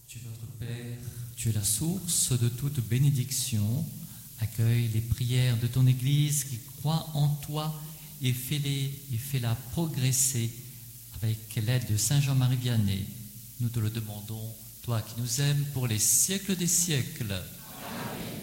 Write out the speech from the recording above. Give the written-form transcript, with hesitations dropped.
Tu es notre Père, tu es la source de toute bénédiction. Accueille les prières de ton Église qui croit en toi et fais-la progresser avec l'aide de Saint Jean-Marie Vianney. Nous te le demandons, toi qui nous aimes pour les siècles des siècles.